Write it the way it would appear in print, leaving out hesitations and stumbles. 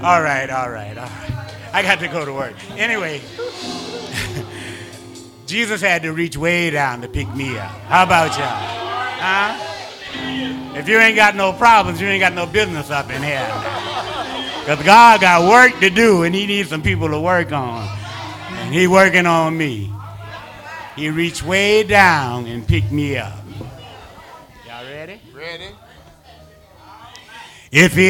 All right. I got to go to work. Anyway, Jesus had to reach way down to pick me up. How about y'all? Huh? If you ain't got no problems, you ain't got no business up in here. Because God got work to do, and he needs some people to work on. And he working on me. He reached way down and picked me up. Y'all ready? Ready? If he